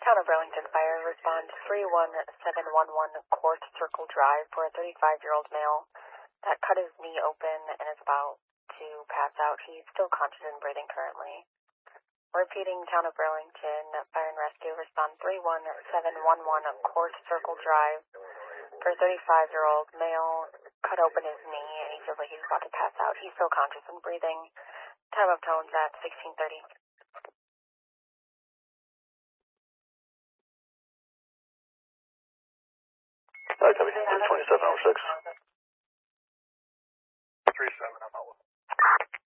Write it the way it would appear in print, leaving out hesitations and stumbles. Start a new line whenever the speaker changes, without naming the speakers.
Town of Burlington Fire, respond 31711 Court Circle Drive for a 35-year-old male that cut his knee open and is about to pass out. He's still conscious and breathing currently. Repeating, Town of Burlington Fire and Rescue, respond 31711 Court Circle Drive for a 35-year-old male cut open his knee and he feels like he's about to pass out. He's still conscious and breathing. Time of tones at 16:30.
Alright, copy. 2706.
37, I'm out.